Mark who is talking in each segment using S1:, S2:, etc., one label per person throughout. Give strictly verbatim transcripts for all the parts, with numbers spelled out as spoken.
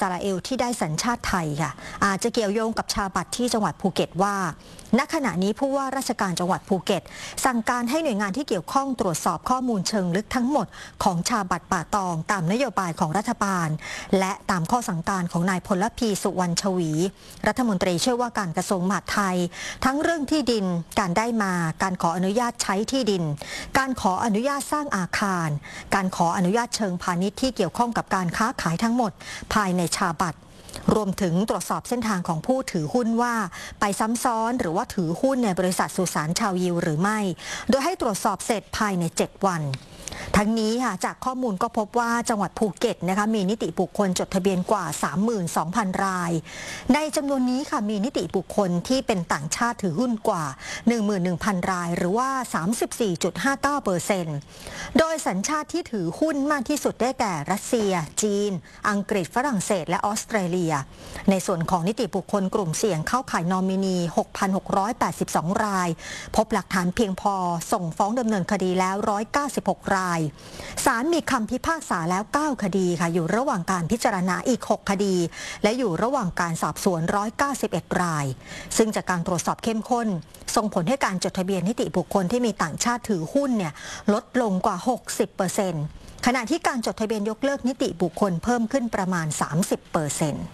S1: สราเอลที่ได้สัญชาติไทยค่ะอาจจะเกี่ยวโยงกับชาบัตรที่จังหวัดภูเก็ตว่าณขณะนี้ผู้ว่าราชการจังหวัดภูเก็ตสั่งการให้หน่วยงานที่เกี่ยวข้องตรวจสอบข้อมูลเชิงลึกทั้งหมดของชาบัตรป่าตองตามนโยบายของรัฐบาลและตามข้อสั่งการของนายพลพีสุวรรณชวีรัฐมนตรีช่วยว่าการกระทรวงมหาดไทยทั้งเรื่องที่ดินการได้มาการขออนุญาตใช้ที่ดินการขออนุญาตสร้างอาคารการขออนุญาตเชิงพาณิชย์ที่เกี่ยวข้องกับการค้าขายทั้งหมดภายในชาบัตรรวมถึงตรวจสอบเส้นทางของผู้ถือหุ้นว่าไปซ้ำซ้อนหรือว่าถือหุ้นในบริษัทสุสานชาวยิวหรือไม่โดยให้ตรวจสอบเสร็จภายในเจ็ดวันทั้งนี้ค่ะจากข้อมูลก็พบว่าจังหวัดภูเก็ตนะคะมีนิติบุคคลจดทะเบียนกว่า สามหมื่นสองพัน รายในจำนวนนี้ค่ะมีนิติบุคคลที่เป็นต่างชาติถือหุ้นกว่า หนึ่งหมื่นหนึ่งพัน รายหรือว่า สามสิบสี่จุดห้าเก้าเปอร์เซ็นต์ โดยสัญชาติที่ถือหุ้นมากที่สุดได้แก่รัสเซียจีนอังกฤษฝรั่งเศสและออสเตรเลียในส่วนของนิติบุคคลกลุ่มเสี่ยงเข้าข่ายนอมินี หกพันหกร้อยแปดสิบสอง รายพบหลักฐานเพียงพอส่งฟ้องดำเนินคดีแล้วหนึ่งร้อยเก้าสิบหกรายศาลมีคำพิพากษาแล้วเก้าคดีค่ะอยู่ระหว่างการพิจารณาอีกหกคดีและอยู่ระหว่างการสอบสวนหนึ่งร้อยเก้าสิบเอ็ดรายซึ่งจากการตรวจสอบเข้มข้นส่งผลให้การจดทะเบียนนิติบุคคลที่มีต่างชาติถือหุ้นเนี่ยลดลงกว่า หกสิบเปอร์เซ็นต์ ขณะที่การจดทะเบียนยกเลิกนิติบุคคลเพิ่มขึ้นประมาณ สามสิบเปอร์เซ็นต์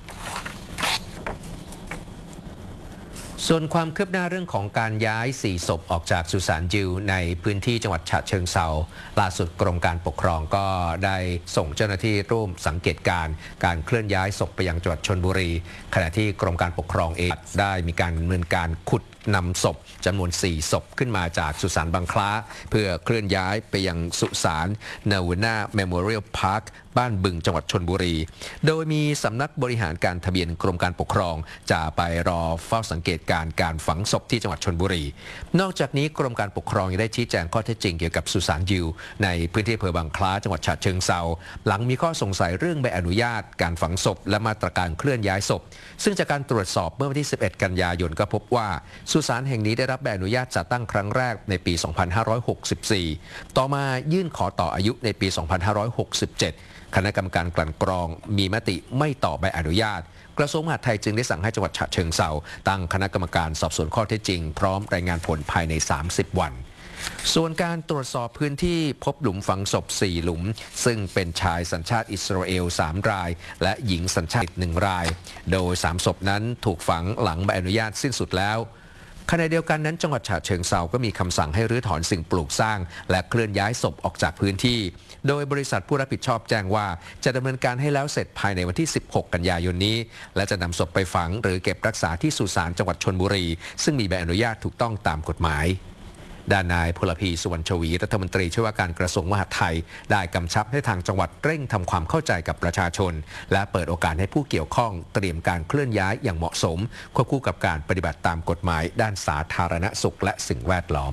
S2: ส่วนความคืบหน้าเรื่องของการย้ายสี่ศพออกจากสุสานยิวในพื้นที่จังหวัดฉะเชิงเทราล่าสุดกรมการปกครองก็ได้ส่งเจ้าหน้าที่ร่วมสังเกตการการเคลื่อนย้ายศพไปยังจังหวัดชลบุรีขณะที่กรมการปกครองเองได้มีการดำเนินการขุดนำศพจำนวนสี่ศพขึ้นมาจากสุสานบางคล้าเพื่อเคลื่อนย้ายไปยังสุสานนาวูน่าเมโมเรียลพาร์คบ้านบึงจังหวัดชลบุรีโดยมีสำนักบริหารการทะเบียนกรมการปกครองจะไปรอเฝ้าสังเกตการการฝังศพที่จังหวัดชลบุรีนอกจากนี้กรมการปกครองยังได้ชี้แจงข้อเท็จจริงเกี่ยวกับสุสานยิวในพื้นที่อำเภอบางคล้าจังหวัดฉะเชิงเทราหลังมีข้อสงสัยเรื่องใบอนุญาตการฝังศพและมาตรการเคลื่อนย้ายศพซึ่งจากการตรวจสอบเมื่อวันที่สิบเอ็ดกันยายนก็พบว่าสุสานแห่งนี้ได้รับใบอนุญาตจัดตั้งครั้งแรกในปี สองพันห้าร้อยหกสิบสี่ ต่อมายื่นขอต่ออายุในปี สองพันห้าร้อยหกสิบเจ็ด คณะกรรมการกลั่นกรองมีมติไม่ต่อใบอนุญาตกระทรวงมหาดไทยจึงได้สั่งให้จังหวัดฉะเชิงเทราตั้งคณะกรรมการสอบสวนข้อเท็จจริงพร้อมรายงานผลภายในสามสิบวันส่วนการตรวจสอบพื้นที่พบหลุมฝังศพสี่หลุมซึ่งเป็นชายสัญชาติอิสราเอลสามรายและหญิงสัญชาติหนึ่งรายโดยสามศพนั้นถูกฝังหลังใบอนุญาตสิ้นสุดแล้วขณะเดียวกันนั้นจังหวัดฉะเชิงเทราก็มีคำสั่งให้รื้อถอนสิ่งปลูกสร้างและเคลื่อนย้ายศพออกจากพื้นที่โดยบริษัทผู้รับผิดชอบแจ้งว่าจะดำเนินการให้แล้วเสร็จภายในวันที่สิบหกกันยายนนี้และจะนำศพไปฝังหรือเก็บรักษาที่สุสานจังหวัดชลบุรีซึ่งมีใบอนุญาตถูกต้องตามกฎหมายด้านนายพลพีสุวรรณชวีรัฐมนตรีช่วยว่าการกระทรวงมหาดไทยได้กำชับให้ทางจังหวัดเร่งทำความเข้าใจกับประชาชนและเปิดโอกาสให้ผู้เกี่ยวข้องเตรียมการเคลื่อนย้ายอย่างเหมาะสมควบคู่กับการปฏิบัติตามกฎหมายด้านสาธารณสุขและสิ่งแวดล้อม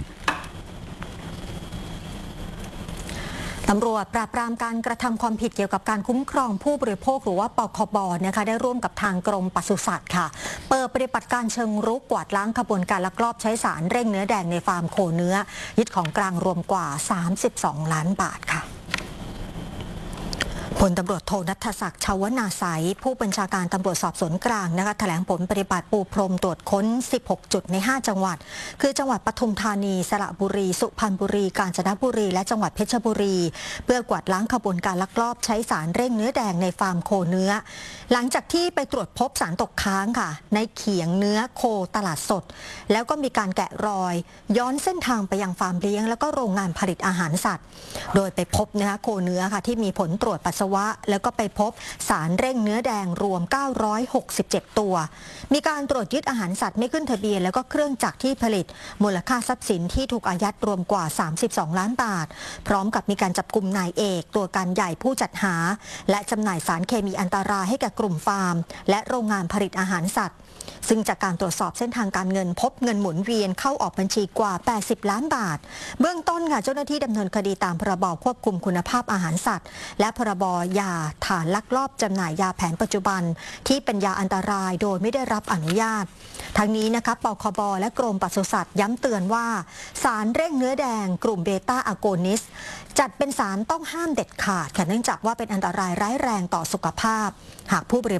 S1: ตำรวจปราบปรามการกระทำความผิดเกี่ยวกับการคุ้มครองผู้บริโภคหรือว่าปคบ.นะคะได้ร่วมกับทางกรมปศุสัตว์ค่ะเปิดปฏิบัติการเชิงรุกกวาดล้างขบวนการลักลอบใช้สารเร่งเนื้อแดงในฟาร์มโคเนื้อยึดของกลางรวมกว่าสามสิบสองล้านบาทค่ะพลตำรวจโทณัฐศักดิ์ชาวนาไสผู้บัญชาการตำรวจสอบสวนกลางนะคะแถลงผลปฏิบัติปูพรมตรวจค้นสิบหกจุดในห้าจังหวัดคือจังหวัดปทุมธานีสระบุรีสุพรรณบุรีกาญจนบุรีและจังหวัดเพชรบุรีเพื่อกวาดล้างขบวนการลักลอบใช้สารเร่งเนื้อแดงในฟาร์มโคเนื้อหลังจากที่ไปตรวจพบสารตกค้างค่ะในเขียงเนื้อโคตลาดสดแล้วก็มีการแกะรอยย้อนเส้นทางไปยังฟาร์มเลี้ยงแล้วก็โรงงานผลิตอาหารสัตว์โดยไปพบนะคะโคเนื้อค่ะที่มีผลตรวจปัสสาวะแล้วก็ไปพบสารเร่งเนื้อแดงรวมเก้าร้อยหกสิบเจ็ดตัวมีการตรวจยึดอาหารสัตว์ไม่ขึ้นทะเบียนแล้วก็เครื่องจักรที่ผลิตมูลค่าทรัพย์สินที่ถูกอายัดรวมกว่าสามสิบสองล้านบาทพร้อมกับมีการจับกุมนายเอกตัวการใหญ่ผู้จัดหาและจำหน่ายสารเคมีอันตรายให้แก่กลุ่มฟาร์มและโรงงานผลิตอาหารสัตว์ซึ่งจากการตรวจสอบเส้นทางการเงินพบเงินหมุนเวียนเข้าออกบัญชีกว่าแปดสิบล้านบาทเบื้องต้นค่ะเจ้าหน้าที่ดำเนินคดีตามพรบควบคุมคุณภาพอาหารสัตว์และพรบยาฐานลักลอบจำหน่ายยาแผนปัจจุบันที่เป็นยาอันตรายโดยไม่ได้รับอนุญาตทั้งนี้นะคะปคบ.และกรมปศุสัตว์ย้ำเตือนว่าสารเร่งเนื้อแดงกลุ่มเบต้าอะโกนิสจัดเป็นสารต้องห้ามเด็ดขาดค่ะเนื่องจากว่าเป็นอันตรายร้ายแรงต่อสุขภาพหากผู้บริ